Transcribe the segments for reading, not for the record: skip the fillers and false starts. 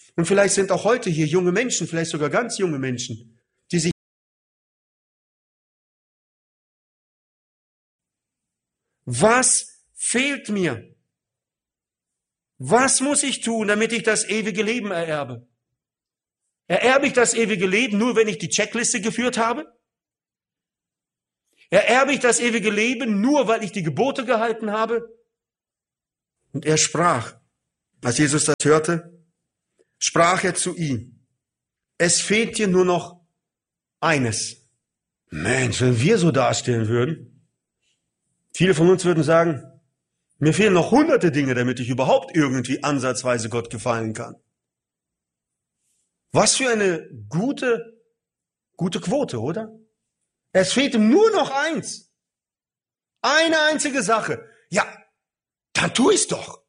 Und vielleicht sind auch heute hier junge Menschen, vielleicht sogar ganz junge Menschen, die sich, was fehlt mir? Was muss ich tun, damit ich das ewige Leben ererbe? Ererbe ich das ewige Leben nur, wenn ich die Checkliste geführt habe? Ererbe ich das ewige Leben nur, weil ich die Gebote gehalten habe? Und er sprach, als Jesus das hörte, sprach er zu ihm, es fehlt dir nur noch eines. Mensch, wenn wir so dastehen würden, viele von uns würden sagen, mir fehlen noch hunderte Dinge, damit ich überhaupt irgendwie ansatzweise Gott gefallen kann. Was für eine gute Quote, oder? Es fehlt ihm nur noch eins. Eine einzige Sache. Ja, dann tu ich's doch.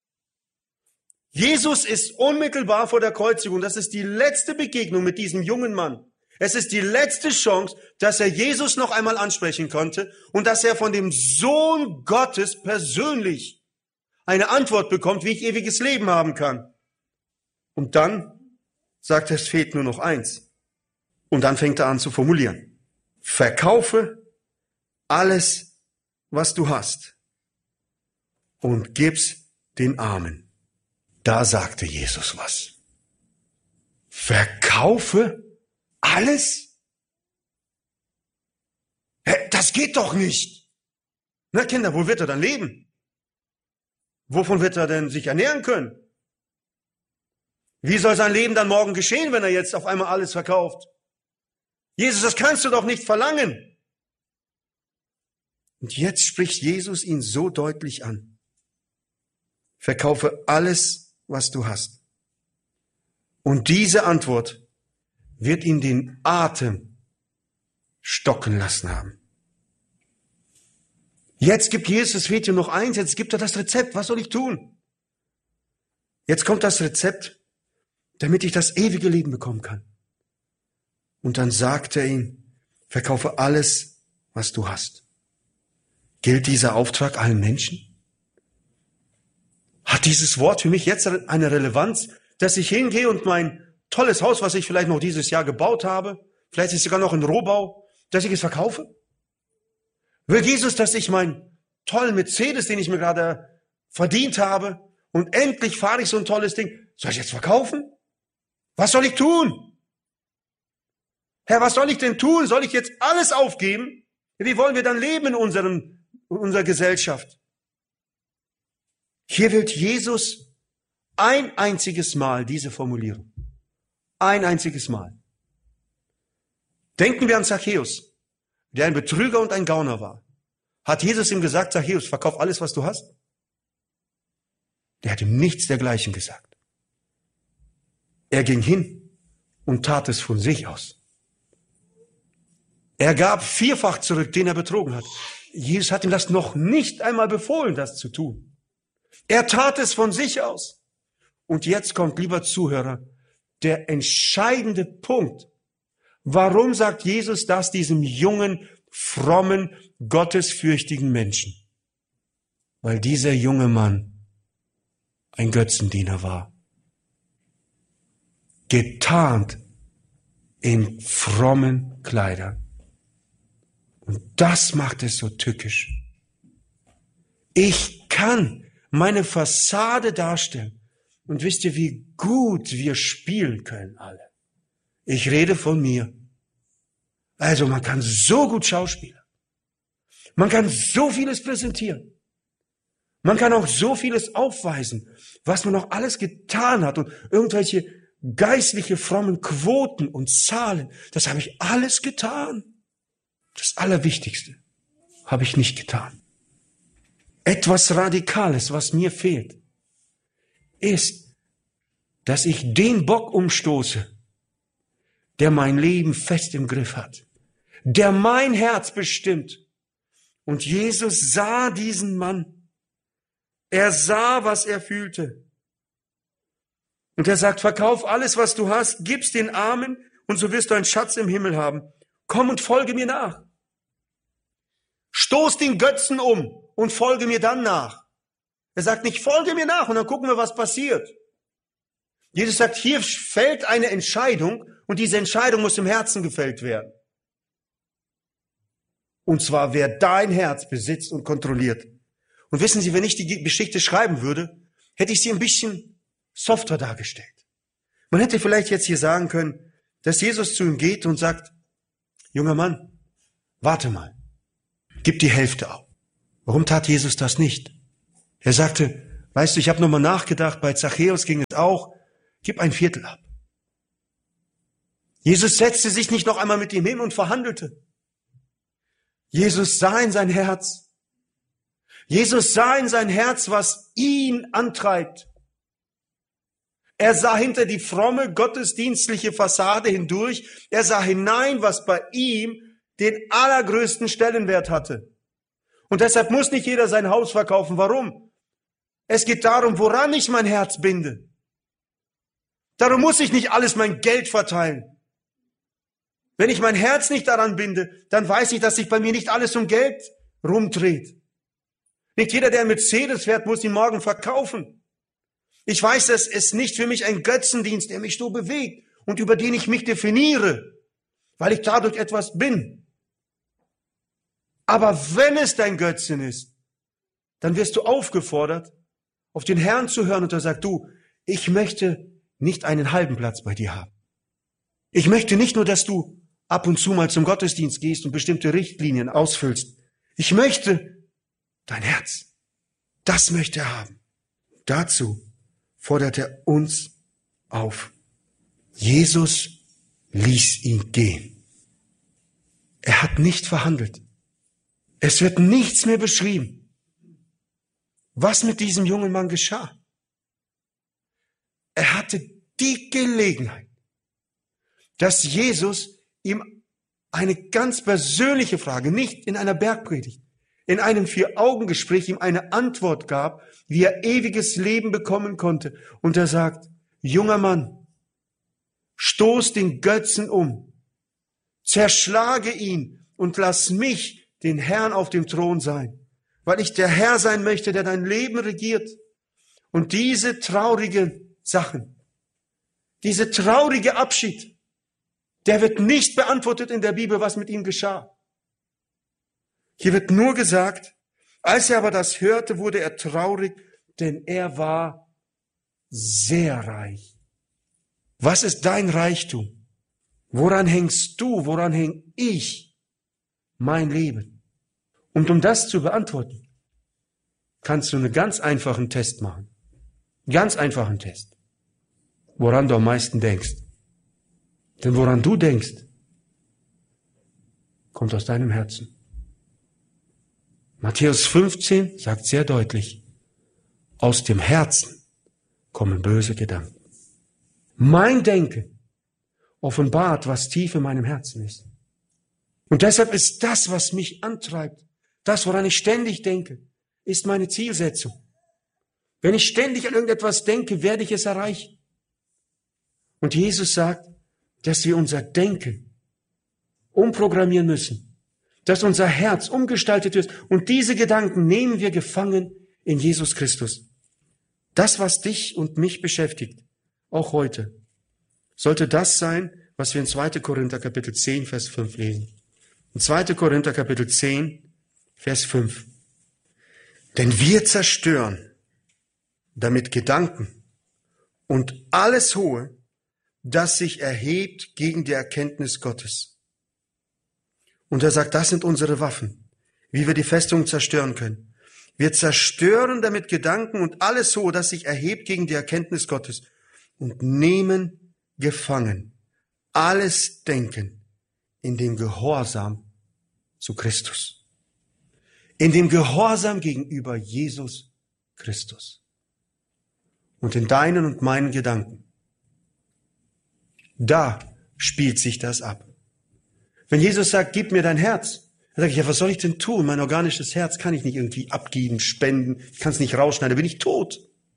Jesus ist unmittelbar vor der Kreuzigung. Das ist die letzte Begegnung mit diesem jungen Mann. Es ist die letzte Chance, dass er Jesus noch einmal ansprechen konnte und dass er von dem Sohn Gottes persönlich eine Antwort bekommt, wie ich ewiges Leben haben kann. Und dann sagt er, es fehlt nur noch eins. Und dann fängt er an zu formulieren. Verkaufe alles, was du hast und gib's den Armen. Da sagte Jesus was. Verkaufe alles? Das geht doch nicht. Na Kinder, wo wird er dann leben? Wovon wird er denn sich ernähren können? Wie soll sein Leben dann morgen geschehen, wenn er jetzt auf einmal alles verkauft? Jesus, das kannst du doch nicht verlangen. Und jetzt spricht Jesus ihn so deutlich an. Verkaufe alles, was du hast. Und diese Antwort wird ihn den Atem stocken lassen haben. Jetzt gibt Jesus, es fehlt ihm noch eins, jetzt gibt er das Rezept. Was soll ich tun? Jetzt kommt das Rezept, damit ich das ewige Leben bekommen kann. Und dann sagt er ihm, verkaufe alles, was du hast. Gilt dieser Auftrag allen Menschen? Hat dieses Wort für mich jetzt eine Relevanz, dass ich hingehe und mein tolles Haus, was ich vielleicht noch dieses Jahr gebaut habe, vielleicht ist es sogar noch ein Rohbau, dass ich es verkaufe? Will Jesus, dass ich meinen tollen Mercedes, den ich mir gerade verdient habe, und endlich fahre ich so ein tolles Ding, soll ich jetzt verkaufen? Was soll ich tun? Herr, was soll ich denn tun? Soll ich jetzt alles aufgeben? Wie wollen wir dann leben in unserer Gesellschaft? Hier wird Jesus ein einziges Mal diese Formulierung. Ein einziges Mal. Denken wir an Zachäus, der ein Betrüger und ein Gauner war. Hat Jesus ihm gesagt, Zachäus, verkauf alles, was du hast? Der hat ihm nichts dergleichen gesagt. Er ging hin und tat es von sich aus. Er gab vierfach zurück, den er betrogen hat. Jesus hat ihm das noch nicht einmal befohlen, das zu tun. Er tat es von sich aus. Und jetzt kommt, lieber Zuhörer, der entscheidende Punkt. Warum sagt Jesus das diesem jungen, frommen, gottesfürchtigen Menschen? Weil dieser junge Mann ein Götzendiener war. Getarnt in frommen Kleidern. Und das macht es so tückisch. Ich kann meine Fassade darstellen. Und wisst ihr, wie gut wir spielen können alle? Ich rede von mir. Also man kann so gut schauspielern. Man kann so vieles präsentieren. Man kann auch so vieles aufweisen, was man noch alles getan hat und irgendwelche geistliche frommen Quoten und Zahlen. Das habe ich alles getan. Das Allerwichtigste habe ich nicht getan. Etwas Radikales, was mir fehlt, ist, dass ich den Bock umstoße, der mein Leben fest im Griff hat, der mein Herz bestimmt. Und Jesus sah diesen Mann. Er sah, was er fühlte. Und er sagt, verkauf alles, was du hast, gib's den Armen und so wirst du einen Schatz im Himmel haben. Komm und folge mir nach. Stoß den Götzen um und folge mir dann nach. Er sagt nicht, folge mir nach und dann gucken wir, was passiert. Jesus sagt, hier fällt eine Entscheidung und diese Entscheidung muss im Herzen gefällt werden. Und zwar, wer dein Herz besitzt und kontrolliert. Und wissen Sie, wenn ich die Geschichte schreiben würde, hätte ich sie ein bisschen softer dargestellt. Man hätte vielleicht jetzt hier sagen können, dass Jesus zu ihm geht und sagt, junger Mann, warte mal, gib die Hälfte ab. Warum tat Jesus das nicht? Er sagte, weißt du, ich habe nochmal nachgedacht, bei Zachäus ging es auch, gib ein Viertel ab. Jesus setzte sich nicht noch einmal mit ihm hin und verhandelte. Jesus sah in sein Herz. Jesus sah in sein Herz, was ihn antreibt. Er sah hinter die fromme, gottesdienstliche Fassade hindurch. Er sah hinein, was bei ihm den allergrößten Stellenwert hatte. Und deshalb muss nicht jeder sein Haus verkaufen. Warum? Es geht darum, woran ich mein Herz binde. Darum muss ich nicht alles mein Geld verteilen. Wenn ich mein Herz nicht daran binde, dann weiß ich, dass sich bei mir nicht alles um Geld rumdreht. Nicht jeder, der ein Mercedes fährt, muss ihn morgen verkaufen. Ich weiß, dass es nicht für mich ein Götzendienst, der mich so bewegt und über den ich mich definiere, weil ich dadurch etwas bin. Aber wenn es dein Götzen ist, dann wirst du aufgefordert, auf den Herrn zu hören und er sagt, du, ich möchte nicht einen halben Platz bei dir haben. Ich möchte nicht nur, dass du ab und zu mal zum Gottesdienst gehst und bestimmte Richtlinien ausfüllst. Ich möchte dein Herz. Das möchte er haben. Dazu fordert er uns auf. Jesus ließ ihn gehen. Er hat nicht verhandelt. Es wird nichts mehr beschrieben. Was mit diesem jungen Mann geschah? Er hatte die Gelegenheit, dass Jesus ihm eine ganz persönliche Frage, nicht in einer Bergpredigt, in einem 4-Augen-Gespräch ihm eine Antwort gab, wie er ewiges Leben bekommen konnte. Und er sagt, junger Mann, stoß den Götzen um, zerschlage ihn und lass mich den Herrn auf dem Thron sein, weil ich der Herr sein möchte, der dein Leben regiert. Und diese traurigen Sachen, dieser traurige Abschied, der wird nicht beantwortet in der Bibel, was mit ihm geschah. Hier wird nur gesagt, als er aber das hörte, wurde er traurig, denn er war sehr reich. Was ist dein Reichtum? Woran hängst du? Woran häng ich mein Leben? Und um das zu beantworten, kannst du einen ganz einfachen Test machen. Ganz einfachen Test. Woran du am meisten denkst. Denn woran du denkst, kommt aus deinem Herzen. Matthäus 15 sagt sehr deutlich, aus dem Herzen kommen böse Gedanken. Mein Denken offenbart, was tief in meinem Herzen ist. Und deshalb ist das, was mich antreibt, das, woran ich ständig denke, ist meine Zielsetzung. Wenn ich ständig an irgendetwas denke, werde ich es erreichen. Und Jesus sagt, dass wir unser Denken umprogrammieren müssen, dass unser Herz umgestaltet wird und diese Gedanken nehmen wir gefangen in Jesus Christus. Das, was dich und mich beschäftigt, auch heute, sollte das sein, was wir in 2. Korinther Kapitel 10, Vers 5 lesen. In 2. Korinther Kapitel 10, Vers 5. Denn wir zerstören damit Gedanken und alles Hohe, das sich erhebt gegen die Erkenntnis Gottes. Und er sagt, das sind unsere Waffen, wie wir die Festungen zerstören können. Wir zerstören damit Gedanken und alles Hohe, das sich erhebt gegen die Erkenntnis Gottes und nehmen gefangen alles Denken in dem Gehorsam zu Christus. In dem Gehorsam gegenüber Jesus Christus. Und in deinen und meinen Gedanken, da spielt sich das ab. Wenn Jesus sagt, gib mir dein Herz, dann sage ich, ja, was soll ich denn tun? Mein organisches Herz kann ich nicht irgendwie abgeben, spenden, ich kann es nicht rausschneiden, da bin ich tot.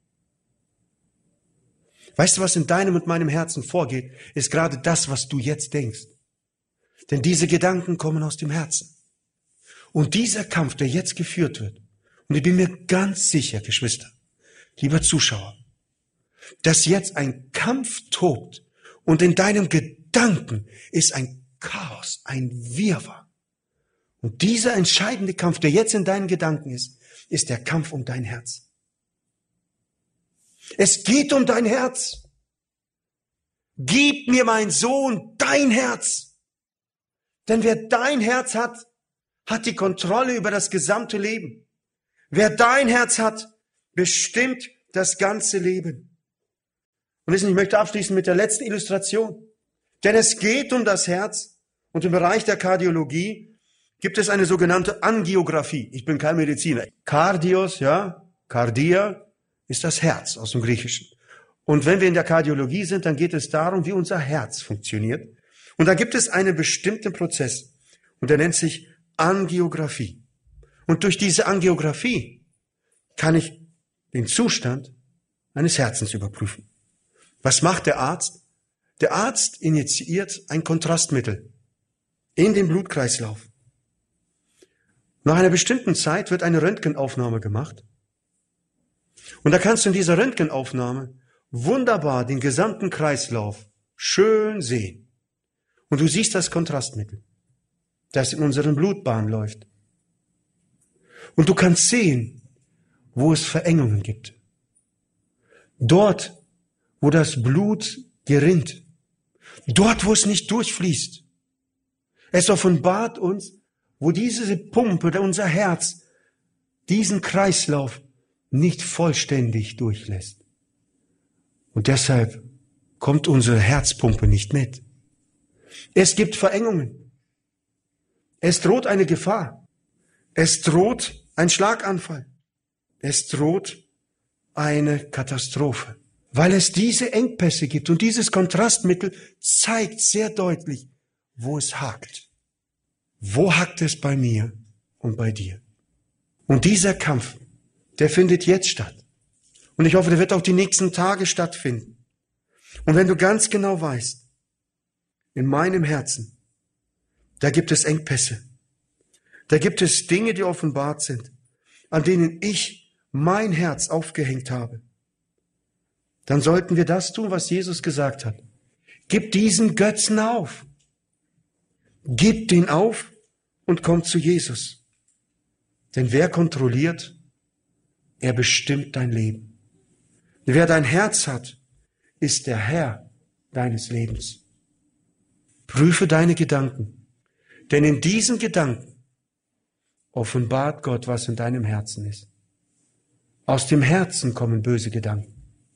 Weißt du, was in deinem und meinem Herzen vorgeht, ist gerade das, was du jetzt denkst. Denn diese Gedanken kommen aus dem Herzen. Und dieser Kampf, der jetzt geführt wird, und ich bin mir ganz sicher, Geschwister, lieber Zuschauer, dass jetzt ein Kampf Kampf tobt und in deinem Gedanken ist ein Chaos, ein Wirrwarr. Und dieser entscheidende Kampf, der jetzt in deinen Gedanken ist der Kampf um dein Herz. Es geht um dein Herz. Gib mir, mein Sohn, dein Herz. Denn wer dein Herz hat, hat die Kontrolle über das gesamte Leben. Wer dein Herz hat, bestimmt das ganze Leben. Und wissen, ich möchte abschließen mit der letzten Illustration. Denn es geht um das Herz und im Bereich der Kardiologie gibt es eine sogenannte Angiografie. Ich bin kein Mediziner. Kardios, Kardia ist das Herz aus dem Griechischen. Und wenn wir in der Kardiologie sind, dann geht es darum, wie unser Herz funktioniert. Und da gibt es einen bestimmten Prozess. Und der nennt sich Angiografie. Und durch diese Angiografie kann ich den Zustand meines Herzens überprüfen. Was macht der Arzt? Der Arzt injiziert ein Kontrastmittel in den Blutkreislauf. Nach einer bestimmten Zeit wird eine Röntgenaufnahme gemacht. Und da kannst du in dieser Röntgenaufnahme wunderbar den gesamten Kreislauf schön sehen. Und du siehst das Kontrastmittel, das in unseren Blutbahnen läuft. Und du kannst sehen, wo es Verengungen gibt. Dort, wo das Blut gerinnt. Dort, wo es nicht durchfließt. Es offenbart uns, wo diese Pumpe, unser Herz, diesen Kreislauf nicht vollständig durchlässt. Und deshalb kommt unsere Herzpumpe nicht mit. Es gibt Verengungen. Es droht eine Gefahr. Es droht ein Schlaganfall. Es droht eine Katastrophe. Weil es diese Engpässe gibt und dieses Kontrastmittel zeigt sehr deutlich, wo es hakt. Wo hakt es bei mir und bei dir? Und dieser Kampf, der findet jetzt statt. Und ich hoffe, der wird auch die nächsten Tage stattfinden. Und wenn du ganz genau weißt, in meinem Herzen, da gibt es Engpässe. Da gibt es Dinge, die offenbart sind, an denen ich mein Herz aufgehängt habe. Dann sollten wir das tun, was Jesus gesagt hat. Gib diesen Götzen auf. Gib den auf und komm zu Jesus. Denn wer kontrolliert, er bestimmt dein Leben. Wer dein Herz hat, ist der Herr deines Lebens. Prüfe deine Gedanken, denn in diesen Gedanken offenbart Gott, was in deinem Herzen ist. Aus dem Herzen kommen böse Gedanken.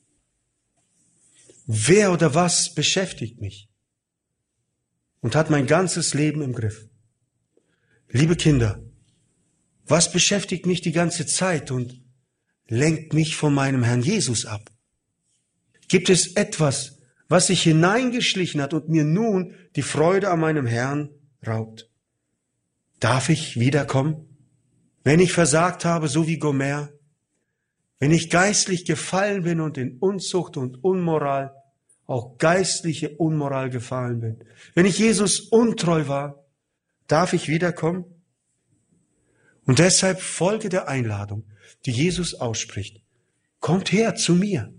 Wer oder was beschäftigt mich und hat mein ganzes Leben im Griff? Liebe Kinder, was beschäftigt mich die ganze Zeit und lenkt mich von meinem Herrn Jesus ab? Gibt es etwas, was sich hineingeschlichen hat und mir nun die Freude an meinem Herrn raubt? Darf ich wiederkommen? Wenn ich versagt habe, so wie Gomer, wenn ich geistlich gefallen bin und in Unzucht und Unmoral, auch geistliche Unmoral gefallen bin, wenn ich Jesus untreu war, darf ich wiederkommen? Und deshalb folge der Einladung, die Jesus ausspricht. Kommt her zu mir.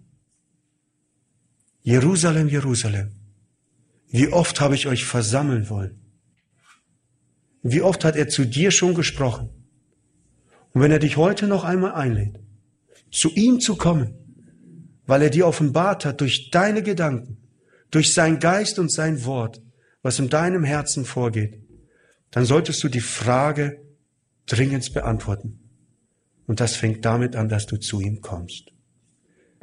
Jerusalem, Jerusalem, wie oft habe ich euch versammeln wollen? Wie oft hat er zu dir schon gesprochen? Und wenn er dich heute noch einmal einlädt, zu ihm zu kommen, weil er dir offenbart hat durch deine Gedanken, durch sein Geist und sein Wort, was in deinem Herzen vorgeht, dann solltest du die Frage dringend beantworten. Und das fängt damit an, dass du zu ihm kommst.